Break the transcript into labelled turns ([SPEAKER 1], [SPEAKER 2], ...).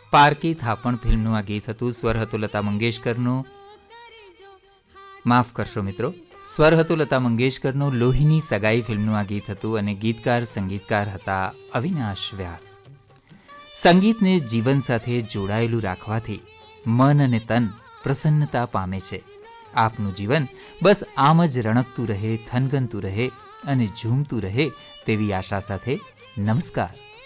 [SPEAKER 1] પારકી થાપણ ફિલ્મનું આ ગીત હતું. સ્વર હતો લતા મંગેશકરનું. માફ કરશો મિત્રો, સ્વર હતું લતા મંગેશકરનું. લોહીની સગાઈ ફિલ્મનું આ ગીત હતું અને ગીતકાર સંગીતકાર હતા અવિનાશ વ્યાસ. સંગીતને જીવન સાથે જોડાયેલું રાખવાથી મન અને તન પ્રસન્નતા પામે છે. આપનું જીવન બસ આમ જ રણકતું રહે, થનગનતું રહે અને ઝૂમતું રહે તેવી આશા સાથે નમસ્કાર.